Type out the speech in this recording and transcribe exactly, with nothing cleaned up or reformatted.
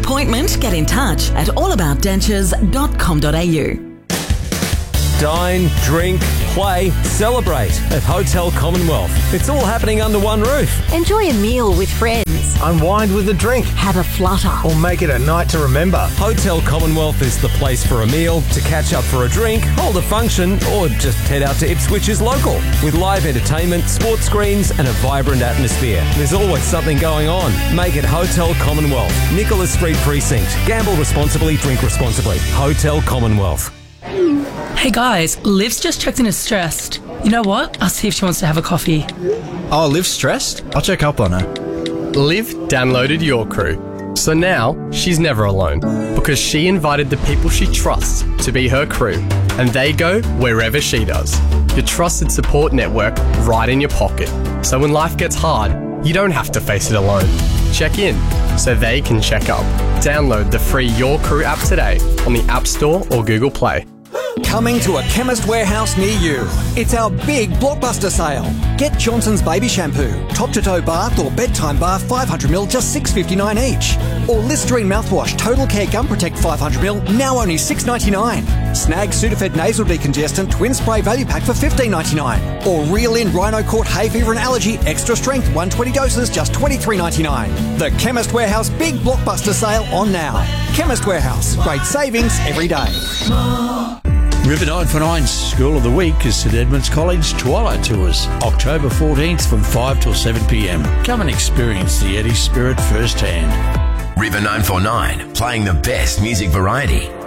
appointment, get in touch at allaboutdentures dot com dot a u. Dine, drink, play, celebrate at Hotel Commonwealth. It's all happening under one roof. Enjoy a meal with friends. Unwind with a drink. Have a flutter. Or make it a night to remember. Hotel Commonwealth is the place for a meal, to catch up for a drink, hold a function, or just head out to Ipswich's local. With live entertainment, sports screens, and a vibrant atmosphere. There's always something going on. Make it Hotel Commonwealth. Nicholas Street Precinct. Gamble responsibly, drink responsibly. Hotel Commonwealth. Hey guys, Liv's just checked in as stressed. You know what? I'll see if she wants to have a coffee. Oh, Liv's stressed? I'll check up on her. Liv downloaded Your Crew, so now she's never alone because she invited the people she trusts to be her crew, and they go wherever she does. Your trusted support network right in your pocket, so when life gets hard, you don't have to face it alone. Check in so they can check up. Download the free Your Crew app today on the App Store or Google Play. Coming to a Chemist Warehouse near you. It's our big blockbuster sale. Get Johnson's Baby Shampoo, top-to-toe bath or bedtime bath five hundred milliliters, just six dollars fifty-nine each. Or Listerine mouthwash, Total Care Gum Protect five hundred milliliters, now only six dollars ninety-nine. Snag Sudafed Nasal Decongestant Twin Spray Value Pack for fifteen dollars ninety-nine. Or Reel In Rhino Court Hay Fever and Allergy Extra Strength one hundred twenty doses, just twenty-three dollars ninety-nine. The Chemist Warehouse big blockbuster sale on now. Chemist Warehouse, great savings every day. River nine four nine's School of the Week is St Edmunds College Twilight Tours, October fourteenth from five till seven p m. Come and experience the Eddie spirit firsthand. River nine four nine, playing the best music variety.